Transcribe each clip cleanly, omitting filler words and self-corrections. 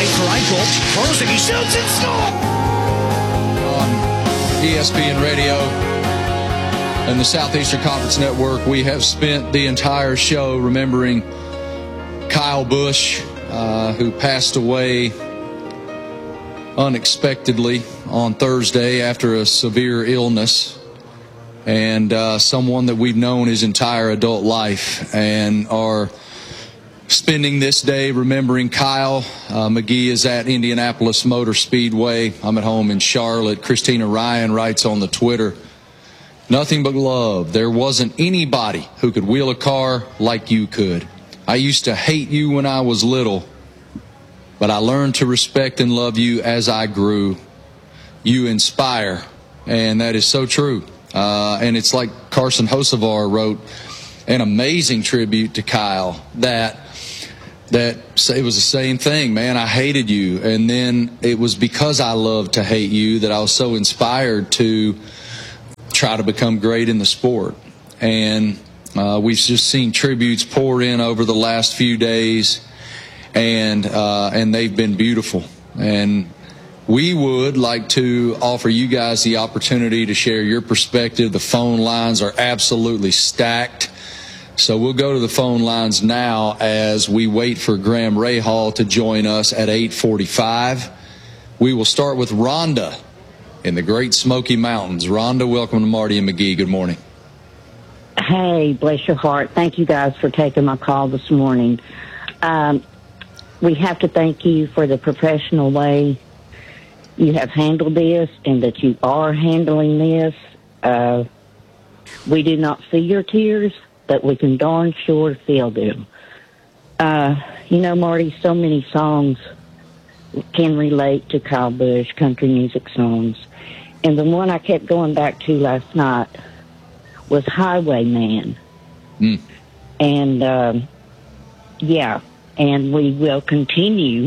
right for Eichel. Throws it. He shoots and scores! On ESPN Radio and the Southeastern Conference Network, we have spent the entire show remembering Kyle Busch, who passed away unexpectedly on Thursday after a severe illness, and someone that we've known his entire adult life, and are spending this day remembering Kyle. McGee is at Indianapolis Motor Speedway. I'm at home in Charlotte. Christina Ryan writes on the Twitter, "Nothing but love. There wasn't anybody who could wheel a car like you could. I used to hate you when I was little, but I learned to respect and love you as I grew. You inspire." And that is so true. And it's like Carson Hocevar wrote an amazing tribute to Kyle, that it was the same thing, man. I hated you, and then it was because I loved to hate you that I was so inspired to try to become great in the sport. And we've just seen tributes pour in over the last few days, and they've been beautiful. And we would like to offer you guys the opportunity to share your perspective. The phone lines are absolutely stacked. So we'll go to the phone lines now as we wait for Graham Rahal to join us at 8:45. We will start with Rhonda in the Great Smoky Mountains. Rhonda, welcome to Marty and McGee. Good morning. Hey, bless your heart. Thank you guys for taking my call this morning. We have to thank you for the professional way you have handled this, and that you are handling this. We do not see your tears, but we can darn sure feel them. Marty, so many songs can relate to Kyle Busch, country music songs. And the one I kept going back to last night was Highwayman. And, and we will continue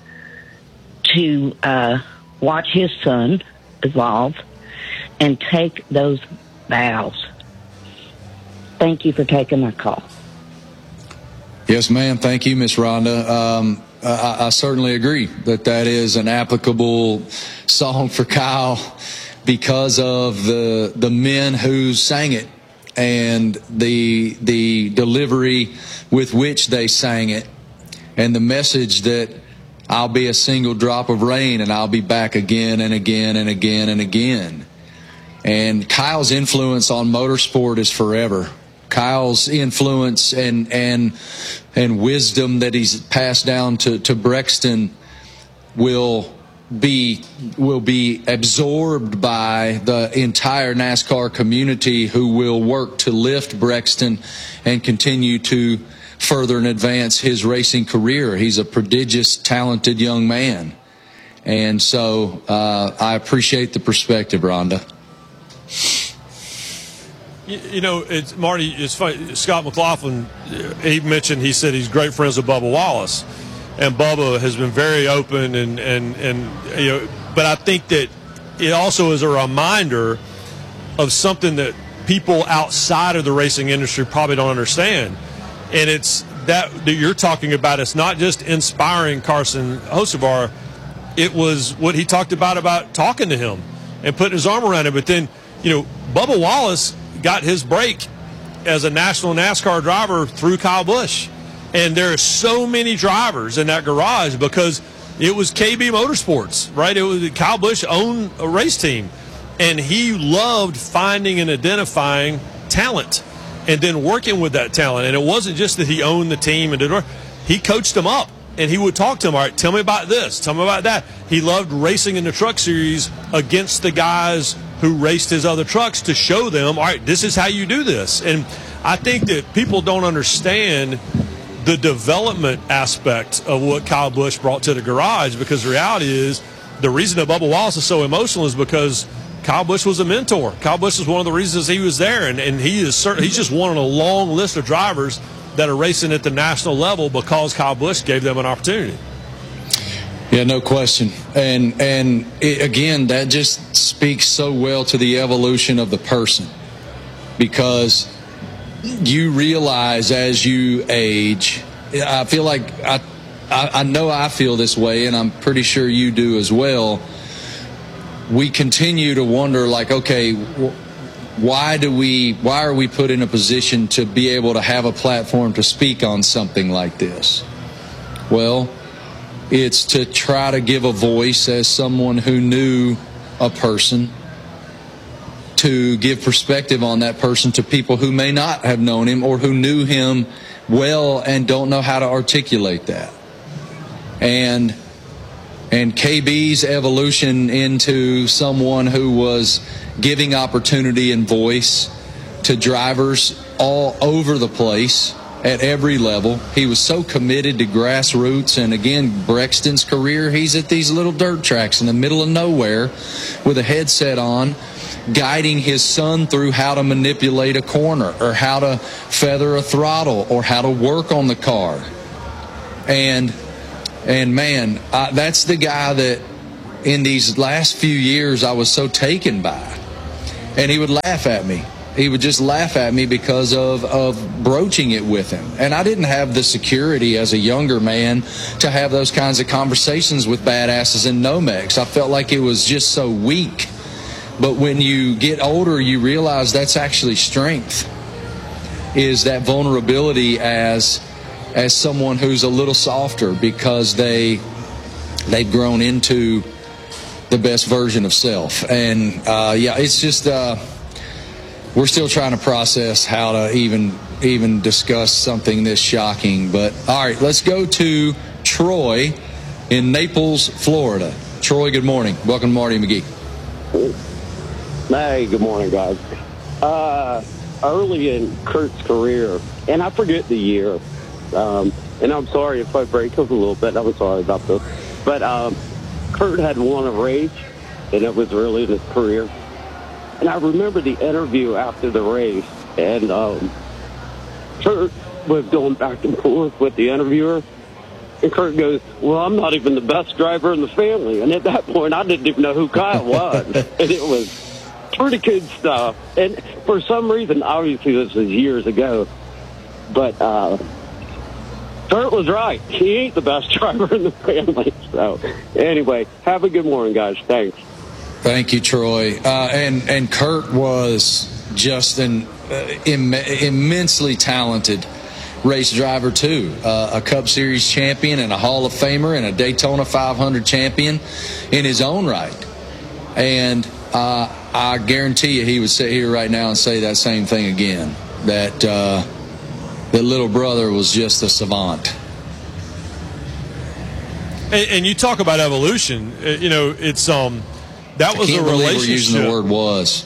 to watch his son evolve and take those vows. Thank you for taking my call. Yes, ma'am. Thank you, Miss Rhonda. I certainly agree that is an applicable song for Kyle because of the men who sang it and the delivery with which they sang it, and the message that I'll be a single drop of rain and I'll be back again and again and again and again. And Kyle's influence on motorsport is forever. Kyle's influence and wisdom that he's passed down to Brexton will be absorbed by the entire NASCAR community, who will work to lift Brexton and continue to further and advance his racing career. He's a prodigious, talented young man. And so I appreciate the perspective, Rhonda. It's Marty. It's funny. Scott McLaughlin, he mentioned, he said he's great friends with Bubba Wallace, and Bubba has been very open and But I think that it also is a reminder of something that people outside of the racing industry probably don't understand, and it's that you're talking about. It's not just inspiring Carson Hocevar. It was what he talked about talking to him and putting his arm around him. But then, Bubba Wallace got his break as a national NASCAR driver through Kyle Busch. And there are so many drivers in that garage because it was KB Motorsports, right? It was Kyle Busch owned a race team, and he loved finding and identifying talent and then working with that talent. And it wasn't just that he owned the team and did, he coached them up, and he would talk to them. All right, tell me about this, tell me about that. He loved racing in the truck series against the guys who raced his other trucks to show them, all right, this is how you do this. And I think that people don't understand the development aspect of what Kyle Busch brought to the garage, because the reality is the reason that Bubba Wallace is so emotional is because Kyle Busch was a mentor. Kyle Busch is one of the reasons he was there, and he's just one on a long list of drivers that are racing at the national level because Kyle Busch gave them an opportunity. Yeah, no question. And again, that just speaks so well to the evolution of the person, because you realize as you age, I feel like I know I feel this way, and I'm pretty sure you do as well. We continue to wonder, like, okay, why are we put in a position to be able to have a platform to speak on something like this? Well, it's to try to give a voice as someone who knew a person, to give perspective on that person to people who may not have known him or who knew him well and don't know how to articulate that. And KB's evolution into someone who was giving opportunity and voice to drivers all over the place at every level. He was so committed to grassroots. And again, Brexton's career, he's at these little dirt tracks in the middle of nowhere with a headset on, guiding his son through how to manipulate a corner or how to feather a throttle or how to work on the car. And man, that's the guy that in these last few years I was so taken by. And he would laugh at me. He would just laugh at me because of broaching it with him. And I didn't have the security as a younger man to have those kinds of conversations with badasses in Nomex. I felt like it was just so weak. But when you get older, you realize that's actually strength, is that vulnerability as someone who's a little softer because they've grown into the best version of self. And it's just we're still trying to process how to even discuss something this shocking. But all right, let's go to Troy in Naples, Florida. Troy, good morning. Welcome to Marty McGee. Hey, good morning, guys. Early in Kurt's career, and I forget the year, and I'm sorry if I break up a little bit. I'm sorry about this. But Kurt had won a race, and it was early in his career. And I remember the interview after the race, and Kurt was going back and forth with the interviewer. And Kurt goes, well, I'm not even the best driver in the family. And at that point, I didn't even know who Kyle was. And it was pretty good stuff. And for some reason, obviously this was years ago, but Kurt was right. He ain't the best driver in the family. So anyway, have a good morning, guys. Thanks. Thank you, Troy. And Kurt was just an immensely talented race driver too, a Cup Series champion and a Hall of Famer and a Daytona 500 champion in his own right. And I guarantee you he would sit here right now and say that same thing again, that little brother was just a savant. And you talk about evolution, it's that was a relationship. We're using the word was.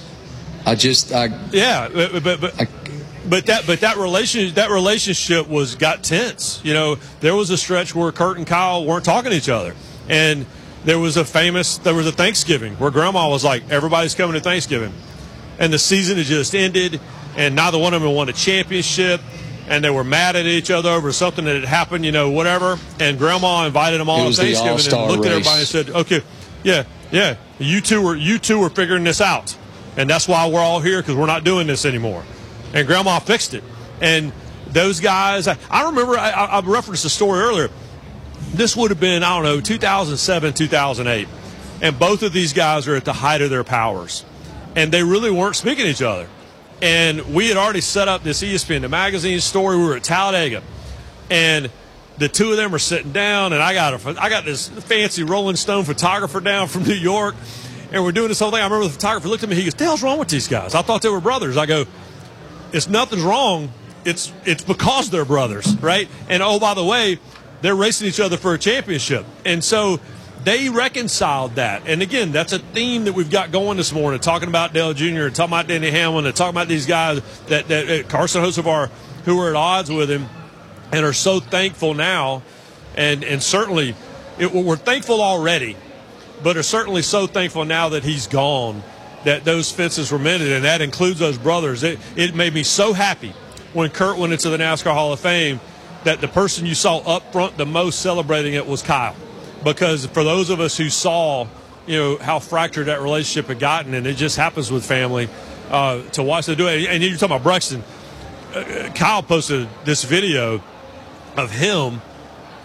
But that relationship got tense. There was a stretch where Kurt and Kyle weren't talking to each other, and there was a Thanksgiving where Grandma was like, "Everybody's coming to Thanksgiving," and the season had just ended, and neither one of them won a championship, and they were mad at each other over something that had happened, whatever. And Grandma invited them all to Thanksgiving and looked at everybody and said, "Okay, yeah, you two were figuring this out, and that's why we're all here, because we're not doing this anymore." And Grandma fixed it. And those guys, I remember, I referenced the story earlier. This would have been, 2007, 2008. And both of these guys are at the height of their powers. And they really weren't speaking to each other. And we had already set up this ESPN, the magazine story. We were at Talladega. And the two of them are sitting down, and I got this fancy Rolling Stone photographer down from New York. And we're doing this whole thing. I remember the photographer looked at me. He goes, "What the hell's wrong with these guys? I thought they were brothers." I go, "It's nothing's wrong. It's because they're brothers, right? And oh, by the way, they're racing each other for a championship." And so they reconciled that. And again, that's a theme that we've got going this morning, talking about Dale Jr., talking about Denny Hamlin, and talking about these guys that Carson Hocevar, who are at odds with him and are so thankful now. And certainly we're thankful already, but are certainly so thankful now that he's gone, that those fences were mended, and that includes those brothers. It made me so happy when Kurt went into the NASCAR Hall of Fame that the person you saw up front the most celebrating it was Kyle. Because for those of us who saw, how fractured that relationship had gotten, and it just happens with family, to watch them do it. And you're talking about Brexton. Kyle posted this video of him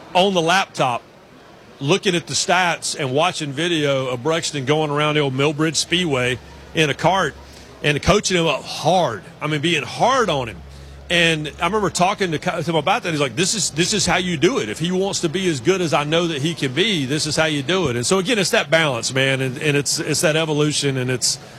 on the laptop looking at the stats and watching video of Brexton going around the old Millbridge Speedway in a cart and coaching him up hard. I mean, being hard on him. And I remember talking to him about that. He's like, this is how you do it. If he wants to be as good as I know that he can be, this is how you do it. And so, again, it's that balance, man, and it's that evolution, and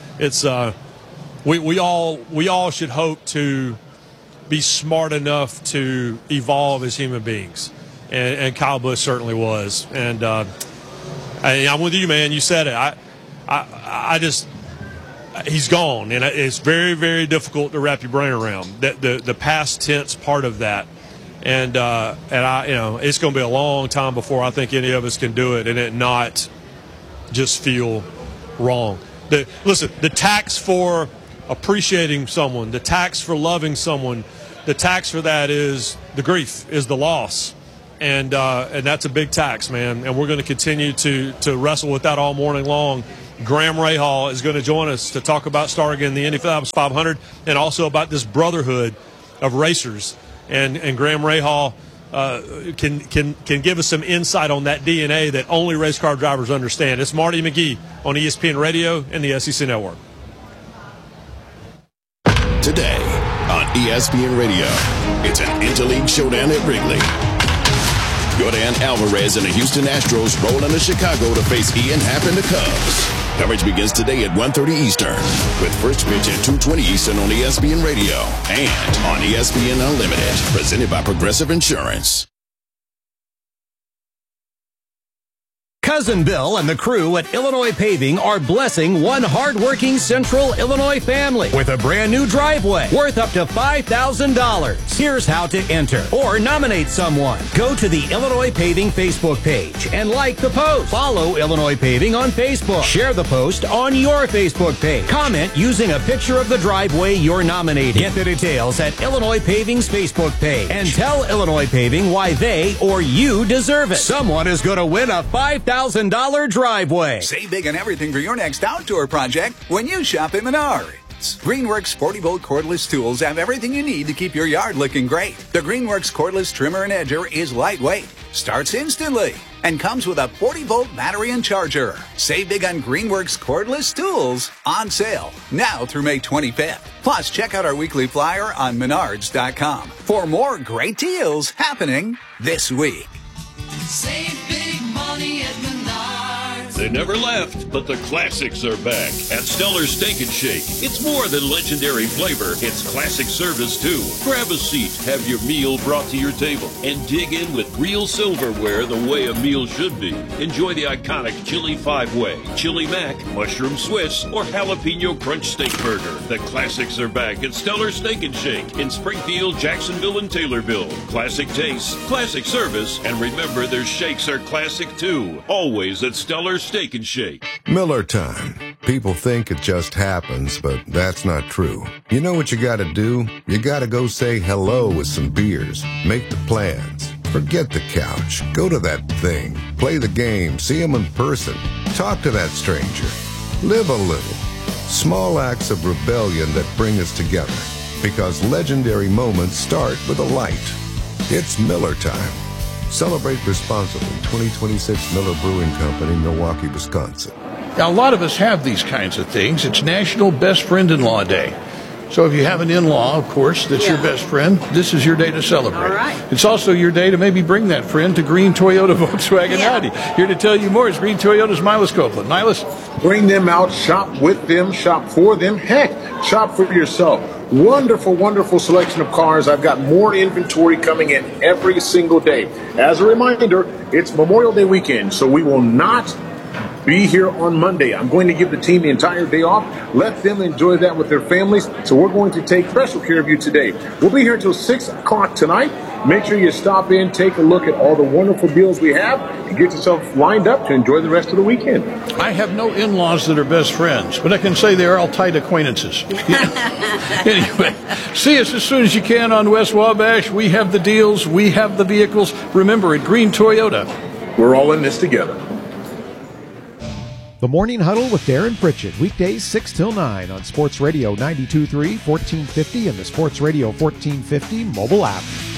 we all should hope to be smart enough to evolve as human beings. And Kyle Busch certainly was. And I'm with you, man. You said it. I just – he's gone, and it's very, very difficult to wrap your brain around the past tense part of that. And it's going to be a long time before I think any of us can do it and it not just feel wrong. Listen, the tax for appreciating someone, the tax for loving someone, the tax for that is the grief, is the loss. And that's a big tax, man. And we're going to continue to wrestle with that all morning long. Graham Rahal is going to join us to talk about starting in the Indy 500 and also about this brotherhood of racers. And Graham Rahal can give us some insight on that DNA that only race car drivers understand. It's Marty McGee on ESPN Radio and the SEC Network. Today on ESPN Radio, it's an Interleague showdown at Wrigley. Jordan Alvarez and the Houston Astros roll into Chicago to face Ian Happ and the Cubs. Coverage begins today at 1:30 Eastern, with first pitch at 2:20 Eastern on ESPN Radio and on ESPN Unlimited, presented by Progressive Insurance. Cousin Bill and the crew at Illinois Paving are blessing one hardworking Central Illinois family with a brand new driveway worth up to $5,000. Here's how to enter or nominate someone. Go to the Illinois Paving Facebook page and like the post. Follow Illinois Paving on Facebook. Share the post on your Facebook page. Comment using a picture of the driveway you're nominating. Get the details at Illinois Paving's Facebook page and tell Illinois Paving why they or you deserve it. Someone is going to win a $5,000 driveway. Save big on everything for your next outdoor project when you shop at Menards. Greenworks 40-volt cordless tools have everything you need to keep your yard looking great. The Greenworks cordless trimmer and edger is lightweight, starts instantly, and comes with a 40-volt battery and charger. Save big on Greenworks cordless tools, on sale now through May 25th. Plus, check out our weekly flyer on Menards.com for more great deals happening this week. Save big money at Menards. They never left, but the classics are back at Stellar Steak and Shake. It's more than legendary flavor, it's classic service too. Grab a seat, have your meal brought to your table, and dig in with real silverware the way a meal should be. Enjoy the iconic Chili 5-Way, Chili Mac, Mushroom Swiss, or Jalapeno Crunch Steak Burger. The classics are back at Stellar Steak and Shake in Springfield, Jacksonville, and Taylorville. Classic taste, classic service, and remember their shakes are classic too. Always at Stellar Steak and Shake. Miller time. People think it just happens, but that's not true. You know what you gotta do? You gotta go say hello with some beers. Make the plans. Forget the couch. Go to that thing. Play the game. See them in person. Talk to that stranger. Live a little. Small acts of rebellion that bring us together. Because legendary moments start with a light. It's Miller time. Celebrate responsibly. 2026 Miller Brewing Company, Milwaukee, Wisconsin. Now, a lot of us have these kinds of things. It's National Best Friend-in-Law Day. So if you have an in-law, of course, that's your best friend, this is your day to celebrate. All right. It's also your day to maybe bring that friend to Green Toyota Volkswagen Audi. Here to tell you more is Green Toyota's Milas Copeland. Milas? Bring them out, shop with them, shop for them. Heck, shop for yourself. Wonderful, wonderful selection of cars. I've got more inventory coming in every single day. As a reminder, it's Memorial Day weekend, so we will not be here on Monday. I'm going to give the team the entire day off. Let them enjoy that with their families. So we're going to take special care of you today. We'll be here until 6 o'clock tonight. Make sure you stop in, take a look at all the wonderful deals we have, and get yourself lined up to enjoy the rest of the weekend. I have no in-laws that are best friends, but I can say they're all tight acquaintances. Anyway, see us as soon as you can on West Wabash. We have the deals. We have the vehicles. Remember, at Green Toyota, we're all in this together. The Morning Huddle with Darren Pritchett, weekdays 6 till 9 on Sports Radio 92.3, 1450, and the Sports Radio 1450 mobile app.